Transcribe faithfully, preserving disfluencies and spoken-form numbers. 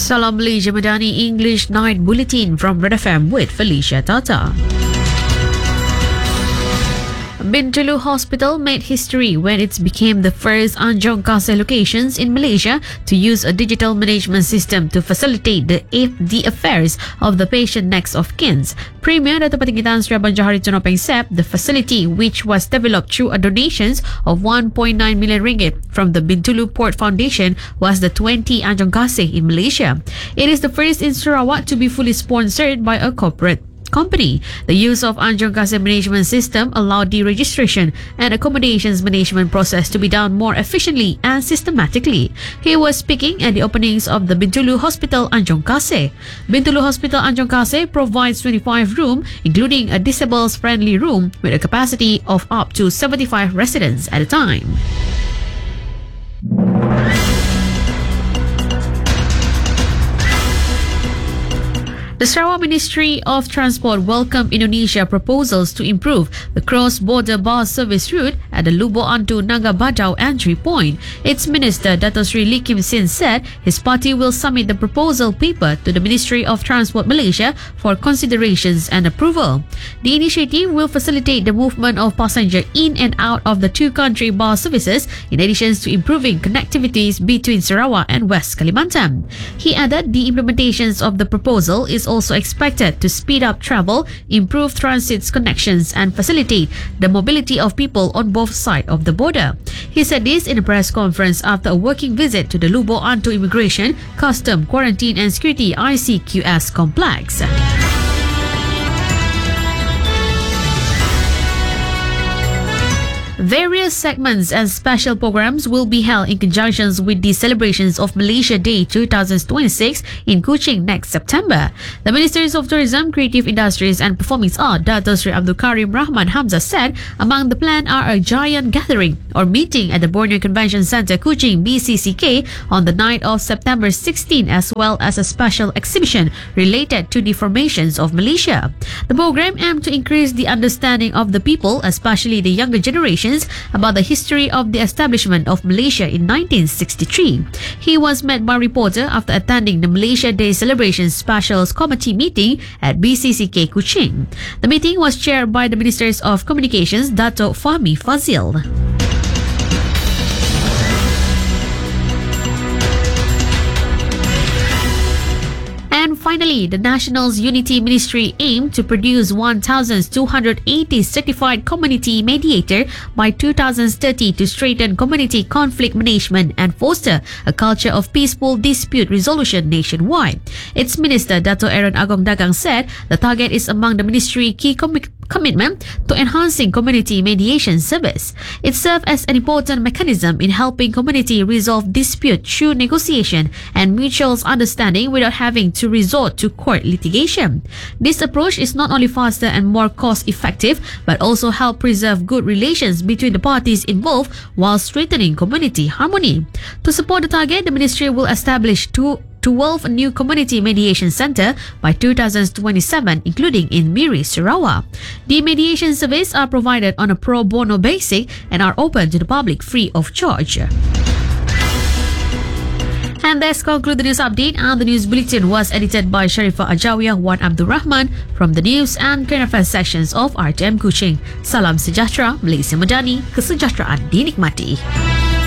Salam Malaysia Madani English Night Bulletin from Red F M with Felicia Tata. Bintulu Hospital made history when it became the first Anjong Kasih locations in Malaysia to use a digital management system to facilitate the, the affairs of the patient next of kin. Premier Dato' Patinggi Tan Sri Abang Johari Tun Nopeng said the facility, which was developed through a donations of one point nine million ringgit from the Bintulu Port Foundation, was the twentieth Anjong Kasih in Malaysia. It is the first in Sarawak to be fully sponsored by a corporate company. The use of Anjong Kasih management system allowed the registration and accommodations management process to be done more efficiently and systematically. He was speaking at the openings of the Bintulu Hospital Anjong Kasih. Bintulu Hospital Anjong Kasih provides twenty-five rooms, including a disabled-friendly room with a capacity of up to seventy-five residents at a time. The Sarawak Ministry of Transport welcomed Indonesia proposals to improve the cross-border bus service route at the Lubuk Antu Naga Badau entry point. Its Minister Dato' Sri Lee Kim Sin said his party will submit the proposal paper to the Ministry of Transport Malaysia for considerations and approval. The initiative will facilitate the movement of passengers in and out of the two-country bus services, in addition to improving connectivities between Sarawak and West Kalimantan. He added the implementations of the proposal is also expected to speed up travel, improve transit connections and facilitate the mobility of people on both sides of the border. He said this in a press conference after a working visit to the Lubuk Antu Immigration, Custom, Quarantine and Security I C Q S complex. Various segments and special programs will be held in conjunction with the celebrations of Malaysia Day twenty twenty-six in Kuching next September. The Ministers of Tourism, Creative Industries and Performing Arts, Dato' Sri Abdul Karim Rahman Hamzah said among the plan are a giant gathering or meeting at the Borneo Convention Centre Kuching B C C K on the night of September sixteenth, as well as a special exhibition related to the formations of Malaysia. The program aimed to increase the understanding of the people, especially the younger generations, about the history of the establishment of Malaysia in nineteen sixty-three. He was met by a reporter after attending the Malaysia Day Celebration Specials Committee meeting at B C C K Kuching. The meeting was chaired by the Ministers of Communications, Dato' Fahmi Fazil. And finally, the National's Unity Ministry aimed to produce one thousand two hundred eighty certified community mediator by two thousand thirty to strengthen community conflict management and foster a culture of peaceful dispute resolution nationwide. Its Minister Dato' Aaron Agong Dagang said the target is among the ministry's key com- commitment to enhancing community mediation service. It serves as an important mechanism in helping community resolve dispute through negotiation and mutual understanding without having to resort to court litigation. This approach is not only faster and more cost-effective, but also help preserve good relations between the parties involved while strengthening community harmony. To support the target, the ministry will establish two twelve new community mediation centre by two thousand twenty-seven, including in Miri, Sarawak. The mediation services are provided on a pro bono basis and are open to the public free of charge. And that's conclude the news update, and the news bulletin was edited by Sharifah Ajawiyah Wan Abdul Rahman from the news and current affairs sections of R T M Kuching. Salam sejahtera, Malaysia Madani, kesejahteraan dinikmati.